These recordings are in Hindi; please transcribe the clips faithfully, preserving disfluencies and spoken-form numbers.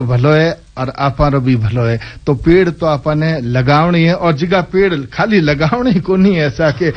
भलो है और आपारो भी भलो है। तो पेड़ तो आपने लगावनी है और जगह पेड़ खाली लगावनी को नहीं है, ऐसा के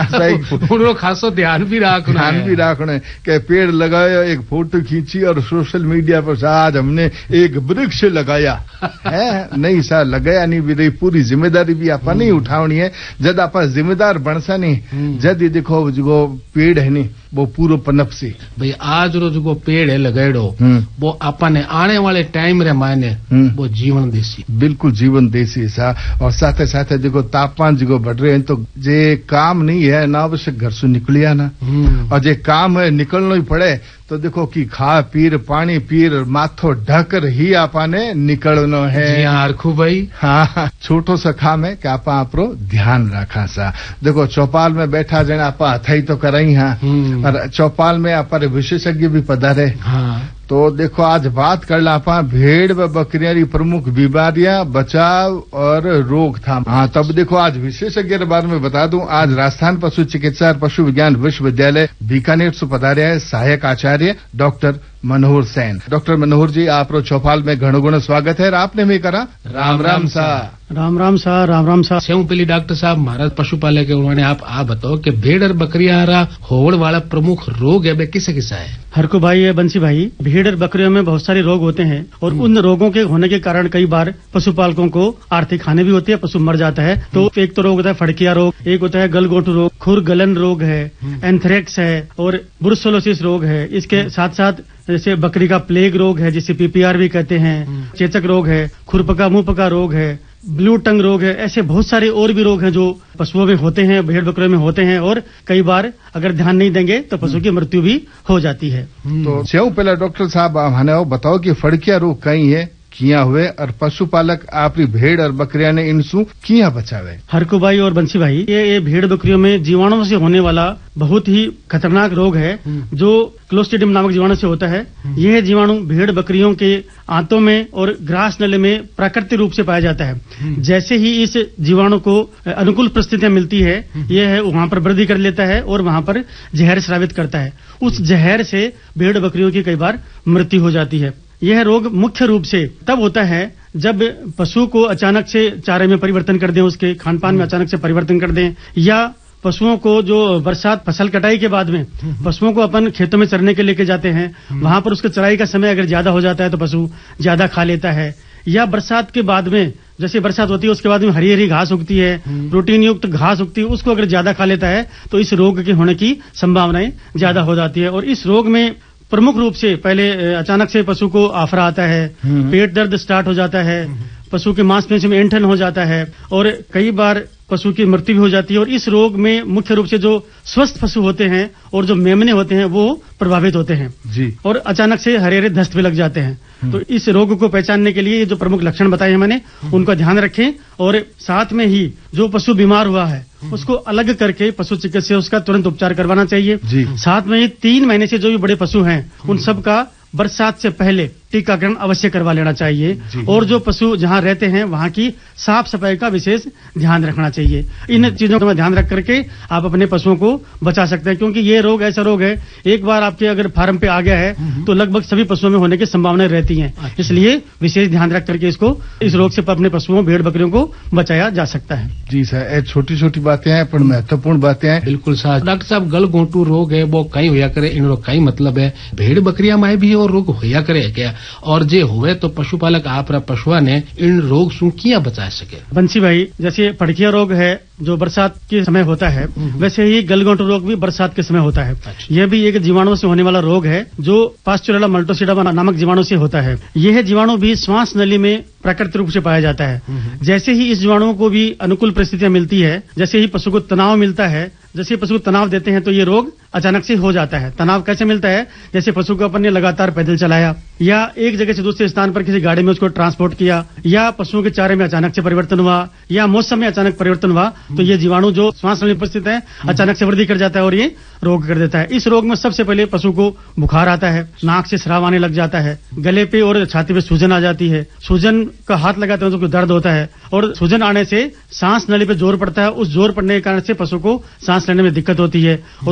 पूरा खासो ध्यान भी रखना ध्यान भी रखना है कि पेड़ लगाया, एक फोटो खींची और सोशल मीडिया पर आज हमने एक वृक्ष लगाया है, नहीं सा लगाया नहीं भी रही, पूरी जिम्मेदारी भी आपा नहीं उठावनी है। जब आप जिम्मेदार बनसा नहीं, जब ये देखो जो पेड़ है नहीं वो पूरा पनप से भाई आज रो जो पेड़ है लगाड़ो वो अपने आने वाले टाइम रे मायने वो जीवन देसी, बिल्कुल जीवन देसी सा। और साथ साथ देखो तापमान जो बढ़ रहे हैं तो जे काम नहीं है ना आवश्यक घर से निकलिया ना, और जे काम है निकलना ही पड़े तो देखो कि खा पीर पानी पीर माथो ढकर ही आपाने निकलना है। हरखू भाई हाँ, छोटो सा काम है कि आपा आपरो ध्यान रखा सा। देखो चौपाल में बैठा जन आपा हथाई तो कराई हाँ, और चौपाल में आप विशेषज्ञ भी पधारे। हाँ। तो देखो आज बात कर ला आपा भेड़ व बकरियां की प्रमुख बीमारियां, बचाव और रोकथाम। हाँ, तब देखो आज विशेषज्ञ के बारे में बता दूं, आज राजस्थान पशु चिकित्सा और पशु विज्ञान विश्वविद्यालय बीकानेर से पधारे है सहायक आचार्य डॉक्टर मनोहर सेन। डॉक्टर मनोहर जी, आप चौपाल में घणो घणो स्वागत है। आपने भी करा राम राम सा। राम राम सा, राम राम सा। सेऊ पहली डॉक्टर साहब महाराज पशुपालक के उन्होंने आप आप बताओ कि भेड़ और बकरियां होड़ वाला प्रमुख रोग है किसे किसा है? हरको भाई है बंसी भाई, भेड़ और बकरियों में बहुत सारे रोग होते हैं और उन रोगों के होने के कारण कई बार पशुपालकों को आर्थिक हानि भी होती है, पशु मर जाता है। तो एक तो रोग होता है फड़किया रोग, एक होता है गलगोटू रोग, खुर गलन रोग है, एंथ्रेक्स है और ब्रुसेलोसिस रोग है। इसके साथ साथ जैसे बकरी का प्लेग रोग है जिसे पीपीआर भी कहते हैं, चेचक रोग है, खुरपका मुंह पका रोग है, ब्लू टंग रोग है। ऐसे बहुत सारे और भी रोग हैं जो पशुओं में होते हैं, भेड़ बकरियों में होते हैं और कई बार अगर ध्यान नहीं देंगे तो पशु की मृत्यु भी हो जाती है। तो सेऊ पहला डॉक्टर साहब हमें बताओ कि फड़किया रोग कहीं है किया हुए और पशुपालक आपकी भेड़ और बकरियां ने इनसू किया बचावे? हरकू भाई और बंसी भाई, ये, ये भेड़ बकरियों में जीवाणुओं से होने वाला बहुत ही खतरनाक रोग है जो क्लोस्ट्रीडियम नामक जीवाणु से होता है। यह जीवाणु भेड़ बकरियों के आंतों में और ग्रास नली में प्राकृतिक रूप से पाया जाता है। जैसे ही इस जीवाणु को अनुकूल परिस्थितियां मिलती है, यह वहां पर वृद्धि कर लेता है और वहां पर जहर स्रावित करता है। उस जहर से भेड़ बकरियों की कई बार मृत्यु हो जाती है। यह रोग मुख्य रूप से तब होता है जब पशु को अचानक से चारे में परिवर्तन कर दें, उसके खान पान में अचानक से परिवर्तन कर दें, या पशुओं को जो बरसात फसल कटाई के बाद में पशुओं को अपन खेतों में चरने के लेके जाते हैं, वहां पर उसके चराई का समय अगर ज्यादा हो जाता है तो पशु ज्यादा खा लेता है। या बरसात के बाद में जैसे बरसात होती है उसके बाद में हरी हरी घास उगती है, प्रोटीन युक्त घास उगती है, उसको अगर ज्यादा खा लेता है तो इस रोग के होने की संभावनाएं ज्यादा हो जाती है। और इस रोग में प्रमुख रूप से पहले अचानक से पशु को आफरा आता है, पेट दर्द स्टार्ट हो जाता है, पशु के मांसपेशियों में ऐंठन हो जाता है और कई बार पशु की मृत्यु भी हो जाती है। और इस रोग में मुख्य रूप से जो स्वस्थ पशु होते हैं और जो मेमने होते हैं वो प्रभावित होते हैं जी, और अचानक से हरे हरे दस्त भी लग जाते हैं। तो इस रोग को पहचानने के लिए ये जो प्रमुख लक्षण बताए हैं मैंने, उनका ध्यान रखें और साथ में ही जो पशु बीमार हुआ है उसको अलग करके पशु चिकित्सक उसका तुरंत उपचार करवाना चाहिए। साथ में ही तीन महीने से जो भी बड़े पशु हैं उन सब का बरसात से पहले टीकाकरण अवश्य करवा लेना चाहिए और जो पशु जहां रहते हैं वहां की साफ सफाई का विशेष ध्यान रखना चाहिए। इन चीजों का ध्यान रख करके आप अपने पशुओं को बचा सकते हैं, क्योंकि ये रोग ऐसा रोग है एक बार आपके अगर फार्म पे आ गया है तो लगभग सभी पशुओं में होने की संभावनाएं रहती हैं। इसलिए विशेष ध्यान रख करके इसको इस रोग से अपने पशुओं भेड़ बकरियों को बचाया जा सकता है। जी सर, छोटी छोटी बातें हैं पर महत्वपूर्ण बातें हैं। बिल्कुल सर। डॉक्टर साहब, गल गोटू रोग है वो कहीं होया करे, इन रोग का ही मतलब है भेड़ बकरियां में भी और रोग होया करे क्या, और जे हुए तो पशुपालक आप पशुआ ने इन रोग से किया बचा सके? बंसी भाई, जैसे फड़किया रोग है जो बरसात के समय होता है, वैसे ही गलगोटू रोग भी बरसात के समय होता है। यह भी एक जीवाणु से होने वाला रोग है जो पास्चुरेला मल्टोसिडा नामक जीवाणु से होता है। यह जीवाणु भी श्वास नली में प्राकृतिक रूप से पाया जाता है। जैसे ही इस जीवाणुओं को भी अनुकूल परिस्थितियां मिलती है, जैसे ही पशु को तनाव मिलता है, जैसे पशु को तनाव देते हैं तो ये रोग अचानक से हो जाता है। तनाव कैसे मिलता है? जैसे पशु को अपन ने लगातार पैदल चलाया या एक जगह से दूसरे स्थान पर किसी गाड़ी में उसको ट्रांसपोर्ट किया, या पशुओं के चारे में अचानक से परिवर्तन हुआ, या मौसम में अचानक परिवर्तन हुआ, तो ये जीवाणु जो श्वास नली में उपस्थित है अचानक से वृद्धि कर जाता है और ये रोग कर देता है। इस रोग में सबसे पहले पशु को बुखार आता है, नाक से स्राव आने लग जाता है, गले पे और छाती पे सूजन आ जाती है, सूजन का हाथ लगाते हैं तो दर्द होता है और सूजन आने से सांस नली पे जोर पड़ता है। उस जोर पड़ने के कारण से पशु को सांस लेने में दिक्कत होती है और उसके सांस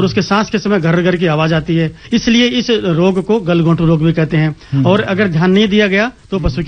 प्रकाश के समय घर घर की आवाज आती है, इसलिए इस रोग को गलघोंटू रोग भी कहते हैं। और अगर ध्यान नहीं दिया गया तो पशु